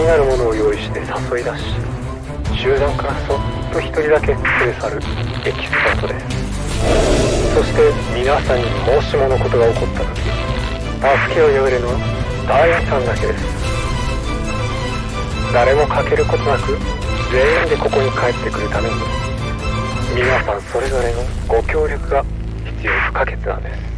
なるものを用意して誘い出し、集団からそっと一人だけ連れ去るエキスパートです。そして皆さんにもしものことが起こった時、助けを呼べるのはダイアンさんだけです。誰も欠けることなく全員でここに帰ってくるために、皆さんそれぞれのご協力が必要不可欠なんです。